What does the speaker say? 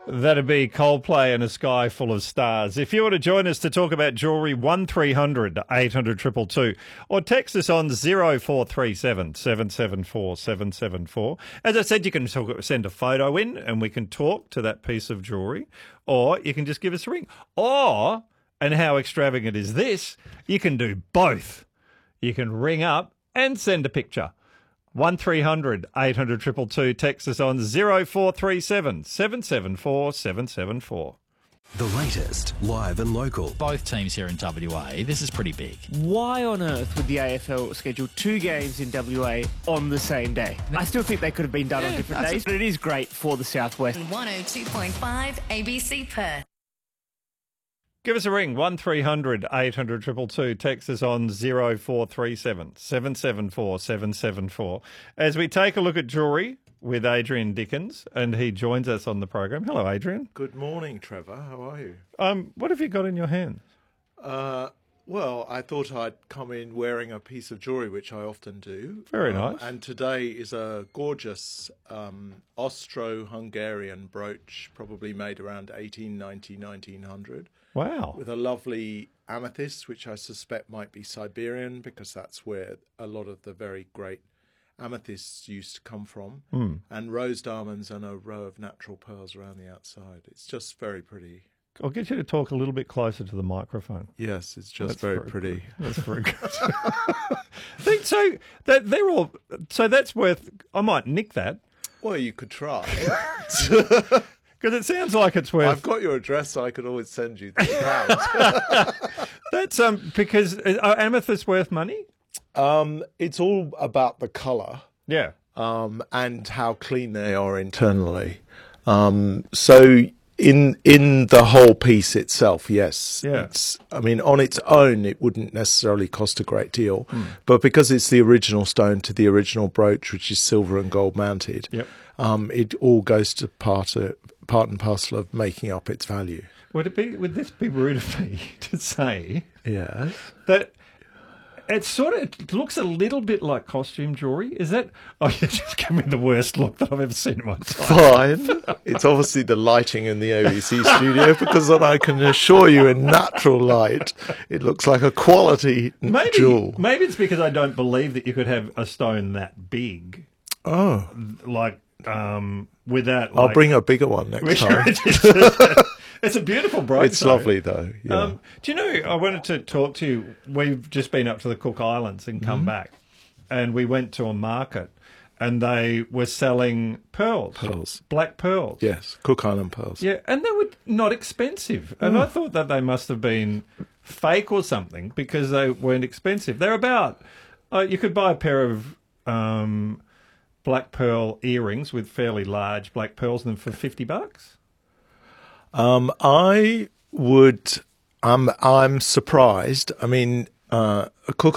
That'd be Coldplay and A Sky Full of Stars. If you want to join us to talk about jewellery, 1300 800 222, or text us on 0437 774 774. As I said, you can send a photo in and we can talk to that piece of jewellery, or you can just give us a ring. Or, and how extravagant is this, you can do both. You can ring up and send a picture. 1300 800 222. Text us on 0437 774 774. The latest, live and local. Both teams here in WA, this is pretty big. Why on earth would the AFL schedule 2 games in WA on the same day? I still think they could have been done on different days, but it is great for the Southwest. 102.5 ABC Perth. Give us a ring, 1300 800 222. Text us on 0437 774 774. As we take a look at jewellery with Adrian Dickens, and he joins us on the program. Hello, Adrian. Good morning, Trevor. How are you? What have you got in your hand? Well, I thought I'd come in wearing a piece of jewellery, which I often do. Very nice. And today is a gorgeous Austro-Hungarian brooch, probably made around 1890, 1900. Wow. With a lovely amethyst, which I suspect might be Siberian, because that's where a lot of the very great amethysts used to come from. And rose diamonds and a row of natural pearls around the outside. It's just very pretty. I'll get you to talk a little bit closer to the microphone. Yes, it's just very pretty. That's very good. So that's worth. I might nick that Well, you could try. because it sounds like it's worth. I've got your address, so I could always send you the pounds. That's because are amethysts worth money? It's all about the colour, Yeah. and how clean they are internally. So in the whole piece itself, yes. Yeah. I mean, on its own, it wouldn't necessarily cost a great deal, but because it's the original stone to the original brooch, which is silver and gold mounted, Yep. it all goes to part and parcel of making up its value. Would this be rude of me to say Yes. that it looks a little bit like costume jewellery? Is that? Oh, you just gave me the worst look that I've ever seen in my life. Fine. It's obviously the lighting in the ABC studio, because I can assure you in natural light, it looks like a quality jewel. Maybe it's because I don't believe that you could have a stone that big. Oh. Like, without. I'll bring a bigger one next time. It's a beautiful brooch. It's lovely, though. Yeah. Do you know, I wanted to talk to you. We've just been up to the Cook Islands and come back, and we went to a market, and they were selling pearls. Black pearls. Yes, Cook Island pearls. Yeah, and they were not expensive. And I thought that they must have been fake or something, because they weren't expensive. They're about, you could buy a pair of black pearl earrings with fairly large black pearls in them for $50. I would. I'm surprised. I mean, Cook